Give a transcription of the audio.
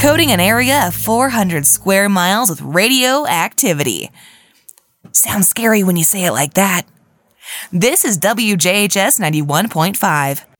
coating an area of 400 square miles with radioactivity. Sounds scary when you say it like that. This is WJHS 91.5.